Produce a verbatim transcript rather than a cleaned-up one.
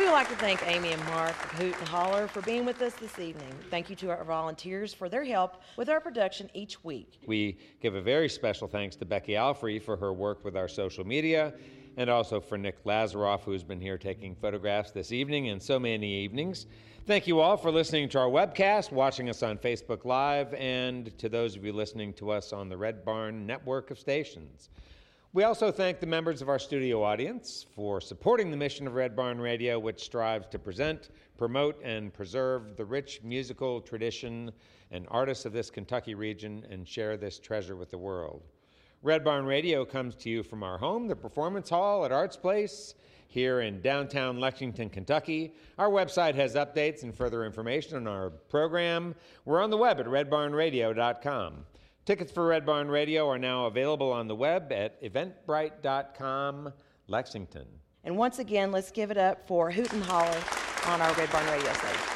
would like to thank Amy and Mark of Hoot and Holler for being with us this evening. Thank you to our volunteers for their help with our production each week. We give a very special thanks to Becky Alfrey for her work with our social media, and also for Nick Lazaroff, who's been here taking photographs this evening and so many evenings. Thank you all for listening to our webcast, watching us on Facebook Live, and to those of you listening to us on the Red Barn network of stations. We also thank the members of our studio audience for supporting the mission of Red Barn Radio, which strives to present, promote, and preserve the rich musical tradition and artists of this Kentucky region and share this treasure with the world. Red Barn Radio comes to you from our home, the Performance Hall at Arts Place, here in downtown Lexington, Kentucky. Our website has updates and further information on our program. We're on the web at red barn radio dot com. Tickets for Red Barn Radio are now available on the web at eventbrite dot com, Lexington. And once again, let's give it up for Hoot and Holler on our Red Barn Radio station.